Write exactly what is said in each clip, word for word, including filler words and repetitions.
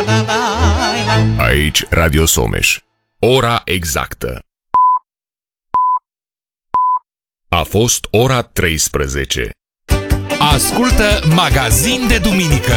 Aici Radio Someș. Ora exactă. A fost ora treisprezece. Ascultă Magazin de Duminică.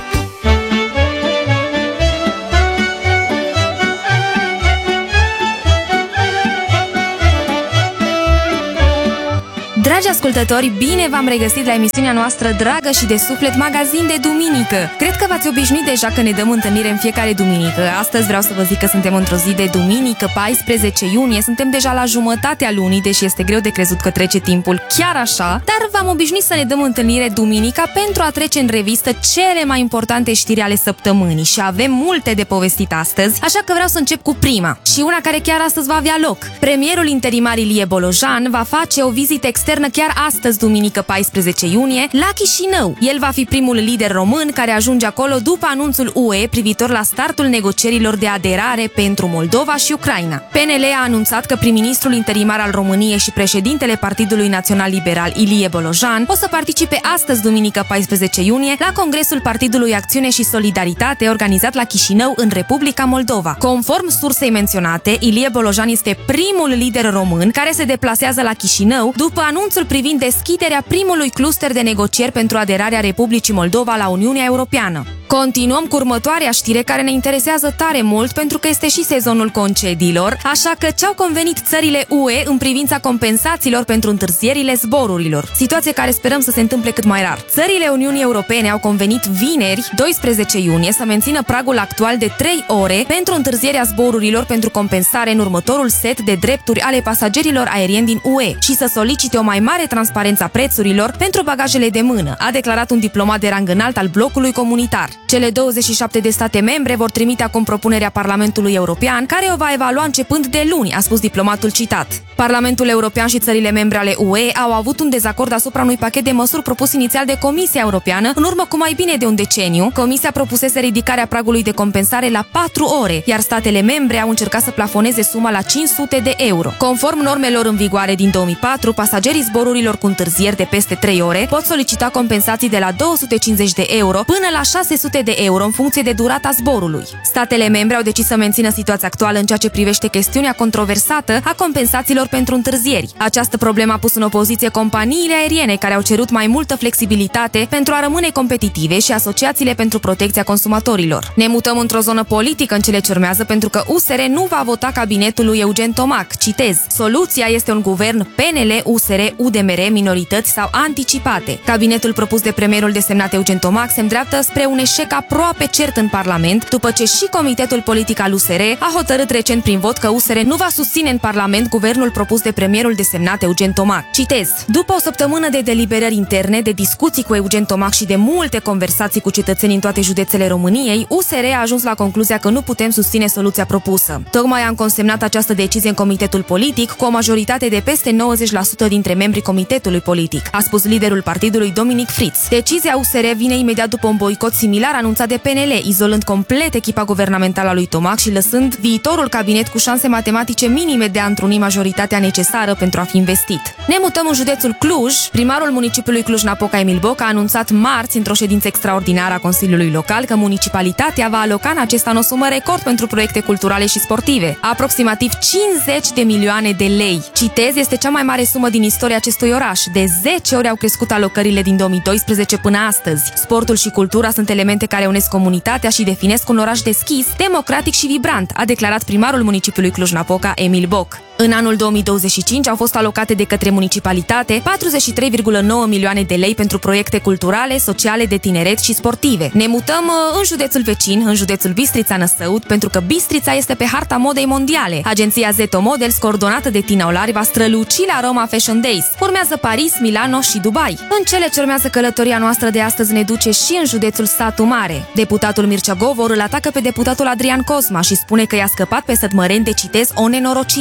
Dragi ascultători, bine v-am regăsit la emisiunea noastră dragă și de suflet, Magazin de Duminică. Cred că v-ați obișnuit deja că ne dăm întâlnire în fiecare duminică. Astăzi vreau să vă zic că suntem într-o zi de duminică, paisprezece iunie. Suntem deja la jumătatea lunii, deși este greu de crezut că trece timpul chiar așa. Dar v-am obișnuit să ne dăm întâlnire duminica pentru a trece în revistă cele mai importante știri ale săptămânii. Și avem multe de povestit astăzi, așa că vreau să încep cu prima. Și una care chiar astăzi va avea loc. Premierul interimar Ilie Bolojan va face o vizită externă chiar astăzi, duminică paisprezece iunie, la Chișinău. El va fi primul lider român care ajunge acolo după anunțul U E privitor la startul negocierilor de aderare pentru Moldova și Ucraina. P N L a anunțat că prim-ministrul interimar al României și președintele Partidului Național Liberal, Ilie Bolojan, o să participe astăzi, duminică paisprezece iunie, la Congresul Partidului Acțiune și Solidaritate organizat la Chișinău, în Republica Moldova. Conform sursei menționate, Ilie Bolojan este primul lider român care se deplasează la Chișinău după anunțul privind deschiderea primului cluster de negocieri pentru aderarea Republicii Moldova la Uniunea Europeană. Continuăm cu următoarea știre care ne interesează tare mult pentru că este și sezonul concediilor, așa că ce-au convenit țările U E în privința compensațiilor pentru întârzierile zborurilor, situație care sperăm să se întâmple cât mai rar. Țările Uniunii Europene au convenit vineri, doisprezece iunie, să mențină pragul actual de trei ore pentru întârzierea zborurilor pentru compensare în următorul set de drepturi ale pasagerilor aerieni din U E și să solicite o mai mare transparență a prețurilor pentru bagajele de mână, a declarat un diplomat de rang înalt al blocului comunitar. Cele douăzeci și șapte de state membre vor trimite acum propunerea Parlamentului European, care o va evalua începând de luni, a spus diplomatul citat. Parlamentul European și țările membre ale U E au avut un dezacord asupra unui pachet de măsuri propus inițial de Comisia Europeană în urmă cu mai bine de un deceniu. Comisia propusese ridicarea pragului de compensare la patru ore, iar statele membre au încercat să plafoneze suma la cinci sute de euro. Conform normelor în vigoare din două mii patru, pasagerii zborurilor cu întârzieri de peste trei ore pot solicita compensații de la două sute cincizeci de euro până la șase sute de euro în funcție de durata zborului. Statele membre au decis să mențină situația actuală în ceea ce privește chestiunea controversată a compensațiilor pentru întârzieri. Această problemă a pus în opoziție companiile aeriene, care au cerut mai multă flexibilitate pentru a rămâne competitive, și asociațiile pentru protecția consumatorilor. Ne mutăm într-o zonă politică în cele ce urmează, pentru că U S R nu va vota cabinetul lui Eugen Tomac. Citez: soluția este un guvern P N L, U S R, U D M R, minorități sau anticipate. Cabinetul propus de premierul desemnat Eugen Tomac se îndreaptă spre un eșec aproape cert în Parlament, după ce și Comitetul Politic al U S R a hotărât recent prin vot că U S R nu va susține în Parlament guvernul propus de premierul desemnat Eugen Tomac. Citez: după o săptămână de deliberări interne, de discuții cu Eugen Tomac și de multe conversații cu cetățenii în toate județele României, U S R a ajuns la concluzia că nu putem susține soluția propusă. Tocmai am consemnat această decizie în Comitetul Politic cu o majoritate de peste nouăzeci la sută dintre membrii Comitetului Politic, a spus liderul partidului Dominic Fritz. Decizia U S R vine imediat după un boicot similar anunțat de P N L, izolând complet echipa guvernamentală a lui Tomac și lăsând viitorul cabinet cu șanse matematice minime de a întruni majoritatea necesară pentru a fi investit. Ne mutăm în județul Cluj. Primarul municipiului Cluj-Napoca, Emil Boc, a anunțat marți, într-o ședință extraordinară a Consiliului Local, că municipalitatea va aloca în acest an o sumă record pentru proiecte culturale și sportive, aproximativ cincizeci de milioane de lei. Citez: este cea mai mare sumă din istoria acestui oraș. De zece ori au crescut alocările din două mii doisprezece până astăzi. Sportul și cultura sunt elemente care unesc comunitatea și definesc un oraș deschis, democratic și vibrant, a declarat primarul municipiului Cluj-Napoca, Emil Boc. În anul două mii douăzeci și cinci au fost alocate de către municipalitate patruzeci și trei virgulă nouă milioane de lei pentru proiecte culturale, sociale, de tineret și sportive. Ne mutăm în județul vecin, în județul Bistrița-Năsăud, pentru că Bistrița este pe harta modei mondiale. Agenția Zeto Models, coordonată de Tina Olari, va străluci la Roma Fashion Days. Urmează Paris, Milano și Dubai. În cele ce urmează, călătoria noastră de astăzi ne duce și în județul Satu Mare. Deputatul Mircea Govor îl atacă pe deputatul Adrian Cosma și spune că i-a scăpat pe sătmăreni de, citez, o nenorocire. Și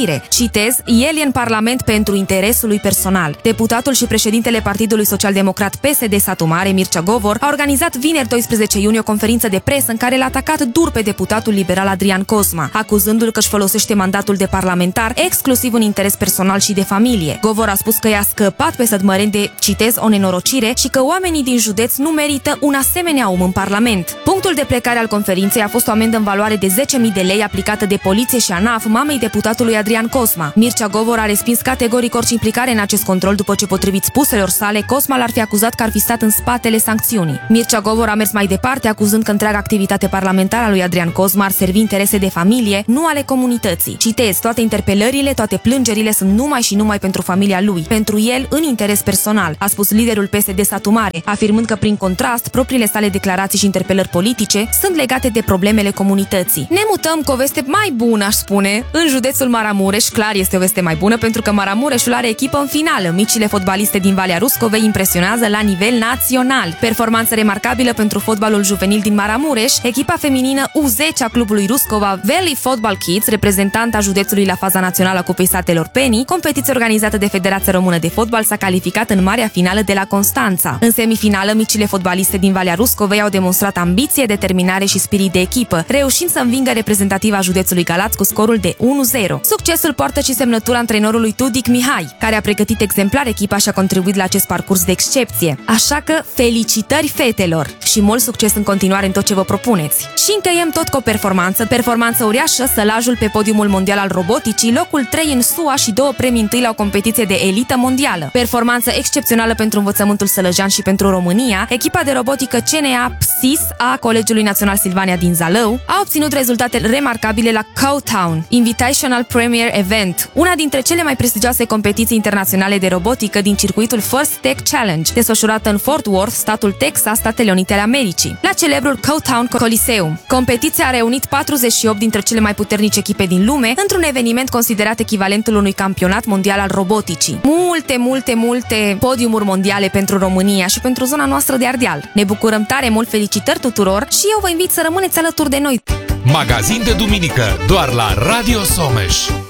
Citez, el e în Parlament pentru interesul lui personal. Deputatul și președintele Partidului Social-Democrat P S D Satu Mare, Mircea Govor, a organizat vineri doisprezece iunie o conferință de presă în care l-a atacat dur pe deputatul liberal Adrian Cosma, acuzându-l că își folosește mandatul de parlamentar exclusiv în interes personal și de familie. Govor a spus că i-a scăpat pe Sădmăreni de, citez, o nenorocire și că oamenii din județ nu merită un asemenea om în Parlament. Punctul de plecare al conferinței a fost o amendă în valoare de zece mii de lei aplicată de poliție și ANAF mamei deputatului Adrian Cosma. Mircea Govor a respins categoric orice implicare în acest control, după ce, potrivit spuselor sale, Cosma l-ar fi acuzat că ar fi stat în spatele sancțiunii. Mircea Govor a mers mai departe, acuzând că întreaga activitate parlamentară a lui Adrian Cosma ar servi interese de familie, nu ale comunității. Citez, toate interpelările, toate plângerile sunt numai și numai pentru familia lui, pentru el în interes personal, a spus liderul P S D Satu Mare, afirmând că, prin contrast, propriile sale declarații și interpelări politice sunt legate de problemele comunității. Ne mutăm cu o veste mai bună, aș spune, în județul Maramureș. Clar, este o veste mai bună pentru că Maramureșul are echipă în finală. Micile fotbaliste din Valea Ruscovei impresionează la nivel național. Performanță remarcabilă pentru fotbalul juvenil din Maramureș. Echipa feminină U zece a clubului Ruscova Valley Football Kids, reprezentanta județului la faza națională a Cupei Satelor Penny, competiție organizată de Federația Română de Fotbal, s-a calificat în marea finală de la Constanța. În semifinală, micile fotbaliste din Valea Ruscovei au demonstrat ambiție, determinare și spirit de echipă, reușind să învingă reprezentativa județului Galați cu scorul de unu zero. Succesul poartă și semnătura antrenorului Tudic Mihai, care a pregătit exemplar echipa și a contribuit la acest parcurs de excepție. Așa că, felicitări fetelor și mult succes în continuare în tot ce vă propuneți. Și încheiem tot cu o performanță, performanță uriașă, sălajul pe podiumul mondial al roboticii, locul trei în S U A și două premii întâi la o competiție de elită mondială. Performanță excepțională pentru învățământul sălăjean și pentru România. Echipa de robotică C N A P S I S a Colegiului Național Silvania din Zalău a obținut rezultate remarcabile la Cowtown Invitational Premier Event, una dintre cele mai prestigioase competiții internaționale de robotică din circuitul First Tech Challenge, desfășurată în Fort Worth, statul Texas, Statele Unite ale Americii, la celebrul Cowtown Coliseum. Competiția a reunit patruzeci și opt dintre cele mai puternice echipe din lume într-un eveniment considerat echivalentul unui campionat mondial al roboticii. Multe, multe, multe podiumuri mondiale pentru România și pentru zona noastră de Ardeal. Ne bucurăm tare mult, felicitări tuturor și eu vă invit să rămâneți alături de noi. Magazin de duminică, doar la Radio Someș.